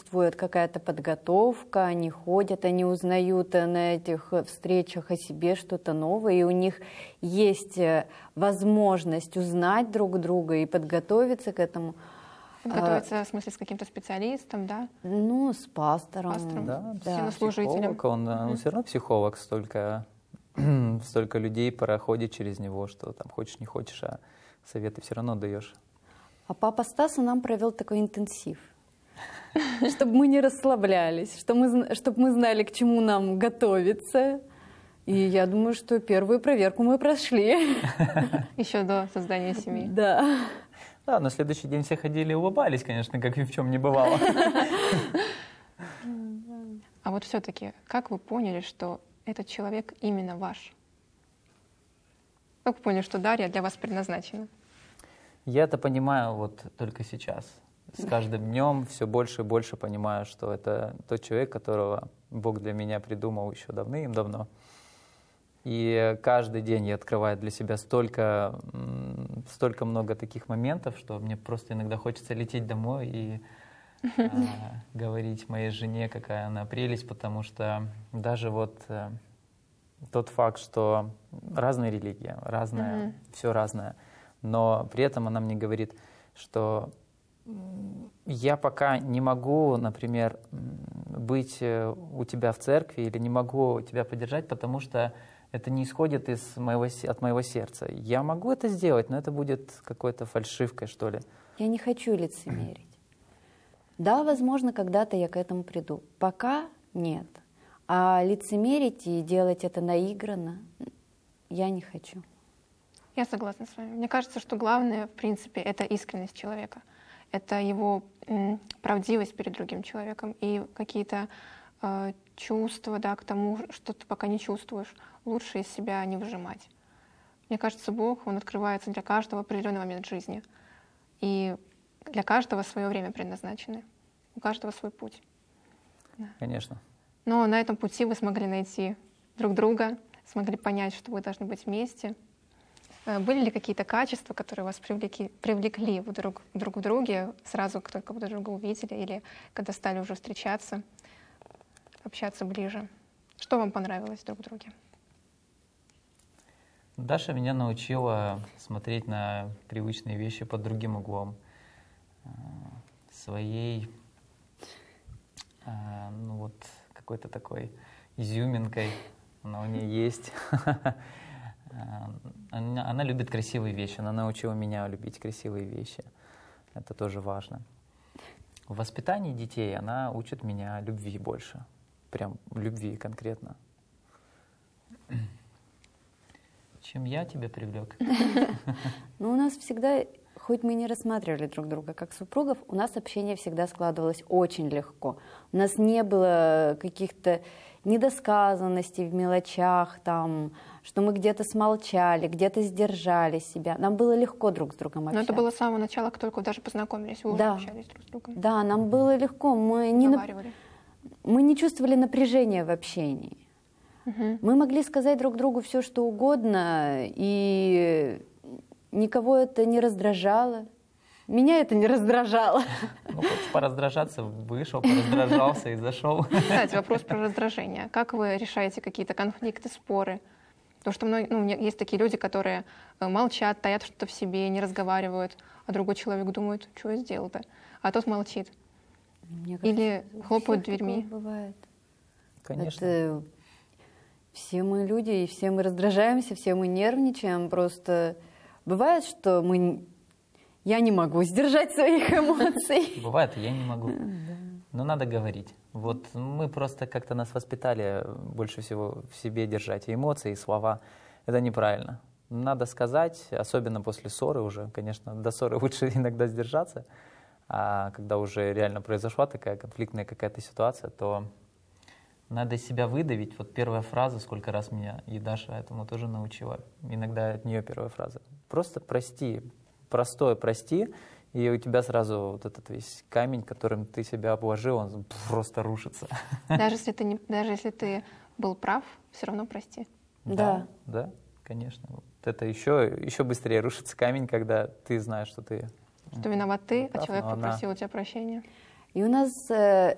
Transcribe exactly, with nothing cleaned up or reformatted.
существует какая-то подготовка, они ходят, они узнают на этих встречах о себе что-то новое, и у них есть возможность узнать друг друга и подготовиться к этому. Подготовиться, а, в смысле, с каким-то специалистом, да? Ну, с пастором. Пастором, да, да. Священнослужителем. Психолог, он, он все равно психолог, столько, столько людей проходит через него, что там хочешь не хочешь, а советы все равно даешь. А папа Стаса нам провел такой интенсив, чтобы мы не расслаблялись, чтобы мы знали, к чему нам готовиться. И я думаю, что первую проверку мы прошли. Еще до создания семьи. Да. Да, на следующий день все ходили и улыбались, конечно, как и в чем не бывало. А вот все-таки, как вы поняли, что этот человек именно ваш? Как вы поняли, что Дарья для вас предназначена? Я это понимаю вот только сейчас. С каждым днем все больше и больше понимаю, что это тот человек, которого Бог для меня придумал еще давным-давно. И каждый день я открываю для себя столько, столько много таких моментов, что мне просто иногда хочется лететь домой и э, говорить моей жене, какая она прелесть, потому что даже вот э, тот факт, что разные религии, разное, mm-hmm. все разное, но при этом она мне говорит, что я пока не могу, например, быть у тебя в церкви или не могу тебя поддержать, потому что это не исходит из моего, от моего сердца. Я могу это сделать, но это будет какой-то фальшивкой, что ли. Я не хочу лицемерить. Да, возможно, когда-то я к этому приду. Пока нет. А лицемерить и делать это наигранно я не хочу. Я согласна с вами. Мне кажется, что главное, в принципе, это искренность человека. Это его м, правдивость перед другим человеком и какие-то э, чувства, да, к тому, что ты пока не чувствуешь, лучше из себя не выжимать. Мне кажется, Бог, Он открывается для каждого в определенный момент жизни. И для каждого свое время предназначено. У каждого свой путь. Да. Конечно. Но на этом пути вы смогли найти друг друга, смогли понять, что вы должны быть вместе. Были ли какие-то качества, которые вас привлекли, привлекли друг, друг в друге сразу, как только вы друг друга увидели, или когда стали уже встречаться, общаться ближе? Что вам понравилось друг в друге? Даша меня научила смотреть на привычные вещи под другим углом. Своей, ну вот, какой-то такой изюминкой она у нее есть. Она, она любит красивые вещи, она научила меня любить красивые вещи. Это тоже важно. В воспитании детей она учит меня любви больше. Прям любви конкретно. Чем я тебя привлек? Ну, у нас всегда, хоть мы не рассматривали друг друга как супругов, у нас общение всегда складывалось очень легко. У нас не было каких-то недосказанностей в мелочах, там, что мы где-то смолчали, где-то сдержали себя. Нам было легко друг с другом общаться. Но это было с самого начала, как только вы даже познакомились, вы да. уже общались друг с другом. Да, нам было легко. Мы не, нап... мы не чувствовали напряжения в общении. Угу. Мы могли сказать друг другу все, что угодно, и никого это не раздражало. Меня это не раздражало. Ну, хочешь пораздражаться, вышел, пораздражался и зашел. Кстати, вопрос про раздражение. Как вы решаете какие-то конфликты, споры? Потому что ну, есть такие люди, которые молчат, таят что-то в себе, не разговаривают, а другой человек думает, что я сделал-то? А тот молчит. Мне кажется, или хлопают дверьми. Бывает. Конечно. Это... Все мы люди, и все мы раздражаемся, все мы нервничаем. Просто бывает, что мы... я не могу сдержать своих эмоций. Бывает, я не могу. Но надо говорить. Вот мы просто как-то нас воспитали больше всего в себе держать и эмоции, и слова. Это неправильно. Надо сказать, особенно после ссоры уже. Конечно, до ссоры лучше иногда сдержаться. А когда уже реально произошла такая конфликтная какая-то ситуация, то надо себя выдавить. Вот первая фраза, сколько раз меня и Даша этому тоже научила. Иногда от нее первая фраза. Просто прости. Простое прости, и у тебя сразу вот этот весь камень, которым ты себя обложил, он просто рушится. Даже если ты, не, даже если ты был прав, все равно прости. Да, да, да, конечно. Вот это еще, еще быстрее рушится камень, когда ты знаешь, что ты... Что виноват ты, прав, а человек попросил она... у тебя прощения. И у нас э,